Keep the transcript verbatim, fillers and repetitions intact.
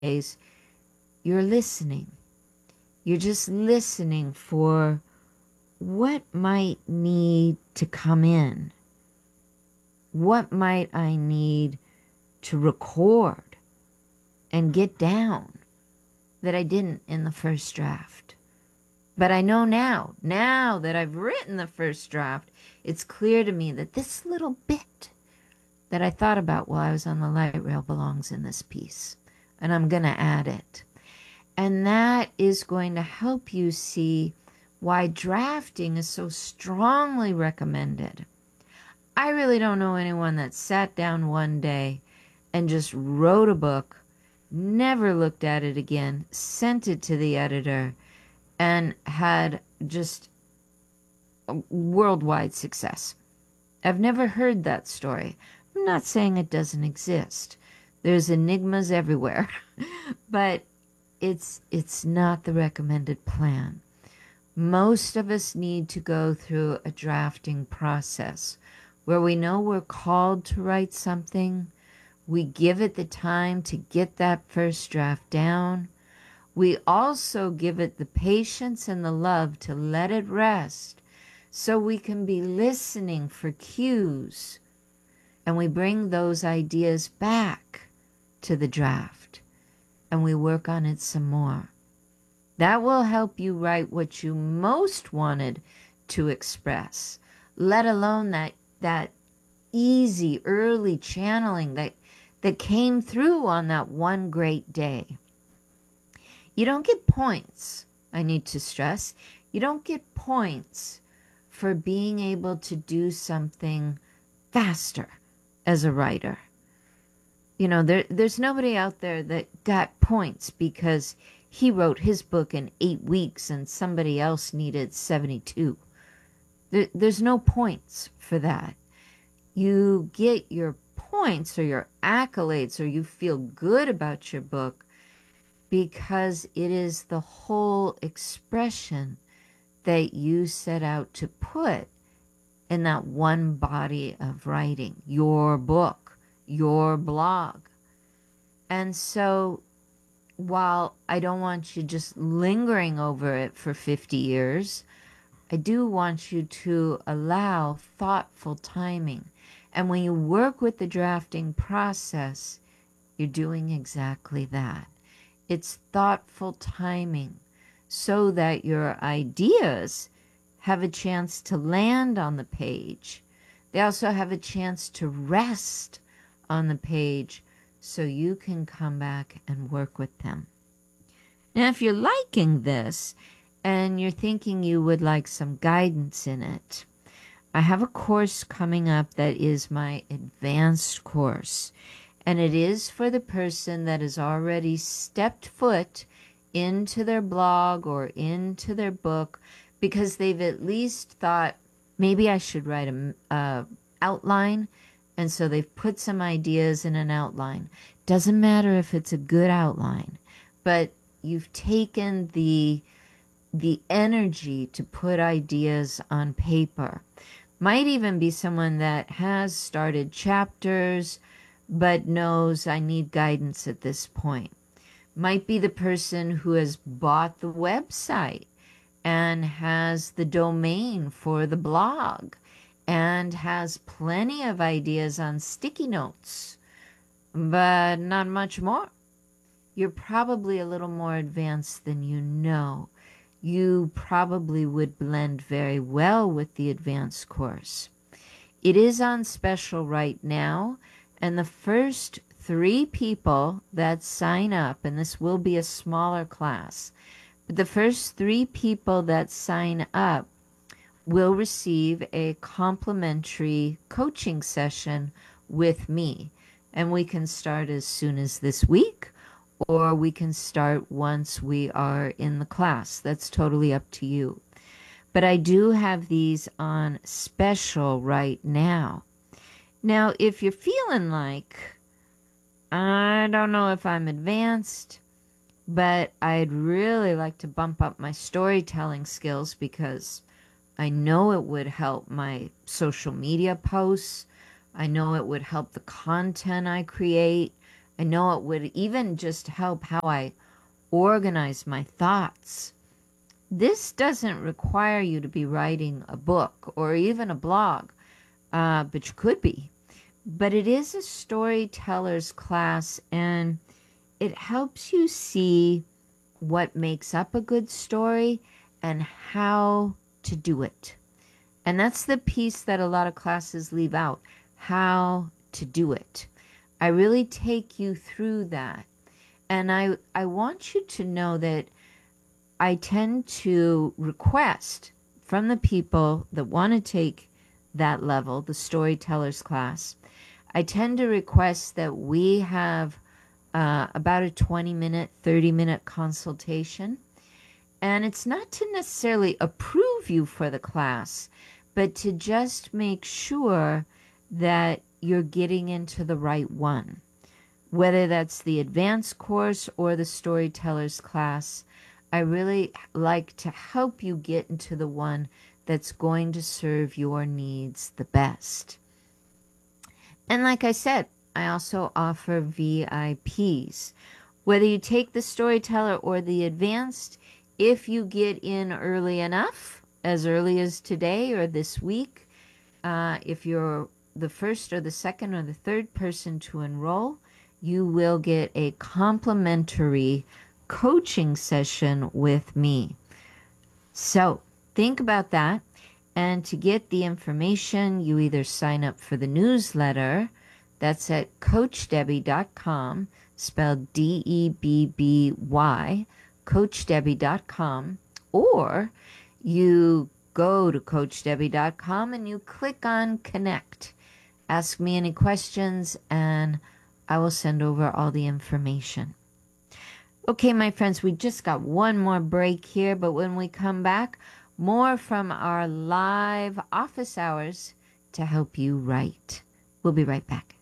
days, you're listening. You're just listening for what might need to come in. What might I need to record and get down that I didn't in the first draft? But I know now, now that I've written the first draft, it's clear to me that this little bit that I thought about while I was on the light rail belongs in this piece. And I'm going to add it. And that is going to help you see why drafting is so strongly recommended. I really don't know anyone that sat down one day and just wrote a book, never looked at it again, sent it to the editor, and had just worldwide success. I've never heard that story. I'm not saying it doesn't exist. There's enigmas everywhere, but it's it's not the recommended plan. Most of us need to go through a drafting process where we know we're called to write something. We give it the time to get that first draft down. We also give it the patience and the love to let it rest so we can be listening for cues, and we bring those ideas back to the draft and we work on it some more. That will help you write what you most wanted to express, let alone that that easy early channeling that that came through on that one great day. You don't get points, I need to stress. You don't get points for being able to do something faster as a writer. You know, there, there's nobody out there that got points because he wrote his book in eight weeks and somebody else needed seventy-two. There, there's no points for that. You get your points or your accolades or you feel good about your book because it is the whole expression that you set out to put in that one body of writing, your book, your blog. And so while I don't want you just lingering over it for fifty years, I do want you to allow thoughtful timing. And when you work with the drafting process, you're doing exactly that. It's thoughtful timing so that your ideas have a chance to land on the page. They also have a chance to rest on the page so you can come back and work with them. Now, if you're liking this and you're thinking you would like some guidance in it, I have a course coming up that is my advanced course. And it is for the person that has already stepped foot into their blog or into their book because they've at least thought, maybe I should write an uh, outline. And so they've put some ideas in an outline. Doesn't matter if it's a good outline, but you've taken the, the energy to put ideas on paper. Might even be someone that has started chapters, but knows I need guidance at this point. Might be the person who has bought the website and has the domain for the blog and has plenty of ideas on sticky notes, but not much more. You're probably a little more advanced than you know. You probably would blend very well with the advanced course. It is on special right now, and the first three people that sign up, and this will be a smaller class, but the first three people that sign up will receive a complimentary coaching session with me. And we can start as soon as this week, or we can start once we are in the class. That's totally up to you. But I do have these on special right now. Now, if you're feeling like, I don't know if I'm advanced, but I'd really like to bump up my storytelling skills because I know it would help my social media posts. I know it would help the content I create. I know it would even just help how I organize my thoughts. This doesn't require you to be writing a book or even a blog, uh, but you could be. But it is a storyteller's class, and it helps you see what makes up a good story and how to do it. And that's the piece that a lot of classes leave out, how to do it. I really take you through that. And I, I want you to know that I tend to request from the people that want to take that level, the storyteller's class, I tend to request that we have uh, about a twenty minute, thirty minute consultation. And it's not to necessarily approve you for the class, but to just make sure that you're getting into the right one. Whether that's the advanced course or the storyteller's class, I really like to help you get into the one that's going to serve your needs the best. And like I said, I also offer V I Ps. Whether you take the storyteller or the advanced, if you get in early enough, as early as today or this week, uh, if you're the first or the second or the third person to enroll, you will get a complimentary coaching session with me. So think about that. And to get the information, you either sign up for the newsletter. That's at coach debby dot com, spelled D E B B Y, coach debby dot com, or you go to coach debby dot com and you click on Connect. Ask me any questions and I will send over all the information. Okay, my friends, we just got one more break here, but when we come back, more from our live office hours to help you write. We'll be right back.